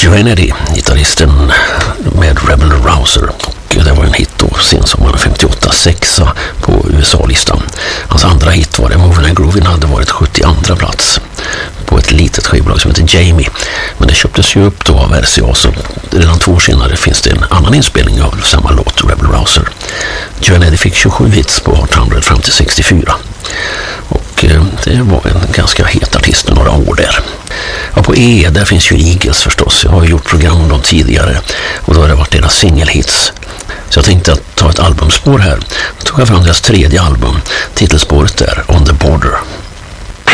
Joanne Eddy, gitarristen med Rebel Rouser. Och det var en hit då sensommaren 58, 6 på USA-listan. Hans andra hit var det Movin' and Groovin' hade varit 72 plats på ett litet skivbolag som heter Jamie. Men det köptes ju upp då av RCA, så redan 2 år senare finns det en annan inspelning av samma låt, Rebel Rouser. Joanne Eddy fick 27 hits på Hot 100 fram till 64. Och det var en ganska het artist i några år där. Ja, på E där finns ju Eagles förstås. Jag har gjort program om dem tidigare och då har det varit deras singelhits. Så jag tänkte att ta ett albumspår här. Då tog jag fram deras 3:e album. Titelspåret där, On the Border.